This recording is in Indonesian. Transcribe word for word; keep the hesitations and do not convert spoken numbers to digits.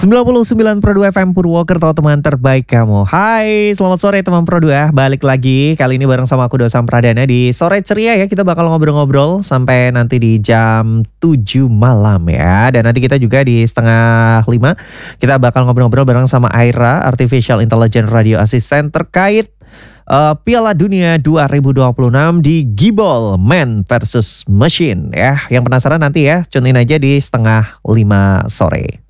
sembilan puluh sembilan koma dua F M Purwokerto, teman terbaik kamu. Hai, selamat sore teman Pro dua. Balik lagi kali ini bareng sama aku Dosam Pradana di Sore Ceria ya. Kita bakal ngobrol-ngobrol sampai nanti di jam tujuh malam ya. Dan nanti kita juga di setengah lima kita bakal ngobrol-ngobrol bareng sama Aira, Artificial Intelligence Radio Assistant, terkait Uh, Piala Dunia dua ribu dua puluh enam di Gibol Man versus Machine ya. Yang penasaran nanti ya, tune in aja di setengah lima sore.